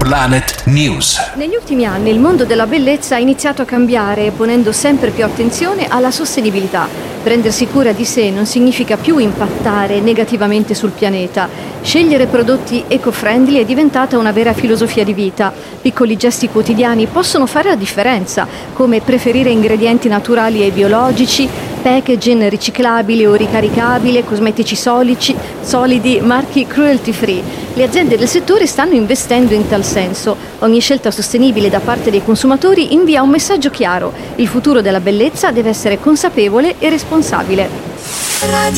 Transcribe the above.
Planet News. Negli ultimi anni il mondo della bellezza ha iniziato a cambiare, ponendo sempre più attenzione alla sostenibilità. Prendersi cura di sé non significa più impattare negativamente sul pianeta. Scegliere prodotti eco-friendly è diventata una vera filosofia di vita. Piccoli gesti quotidiani possono fare la differenza, come preferire ingredienti naturali e biologici, packaging riciclabili o ricaricabili, cosmetici solidi, marchi cruelty free. Le aziende del settore stanno investendo in tal senso. Ogni scelta sostenibile da parte dei consumatori invia un messaggio chiaro: il futuro della bellezza deve essere consapevole e responsabile.